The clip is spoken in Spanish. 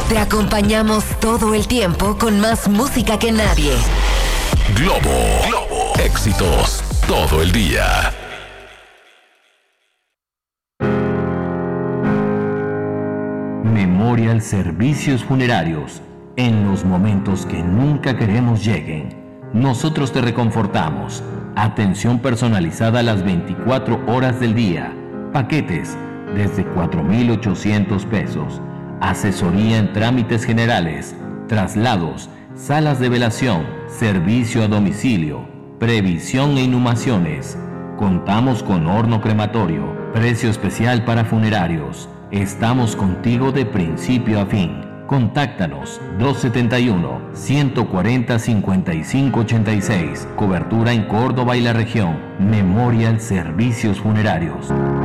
Te acompañamos todo el tiempo con más música que nadie. Globo. Éxitos todo el día. Memorial Servicios Funerarios. En los momentos que nunca queremos lleguen, nosotros te reconfortamos. Atención personalizada a las 24 horas del día. Paquetes desde 4,800 pesos. Asesoría en trámites generales, traslados, salas de velación, servicio a domicilio, previsión e inhumaciones. Contamos con horno crematorio, precio especial para funerarios. Estamos contigo de principio a fin. Contáctanos 271-140-5586. Cobertura en Córdoba y la región. Memorial Servicios Funerarios.